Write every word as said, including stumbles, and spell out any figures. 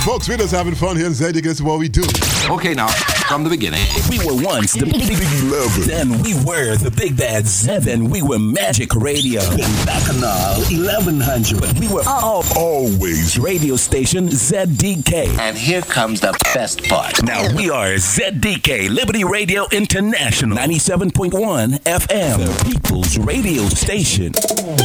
Folks, we're just having fun here in Z D K. That's what we do. Okay, now, from the beginning. We were once the Big Eleven. Then we were the Big Bad Zed. Then we were Magic Radio. Then Bacchanal eleven hundred. But we were all, always radio station Z D K. And here comes the best part. Now we are Z D K, Liberty Radio International, ninety-seven point one F M, the People's Radio Station.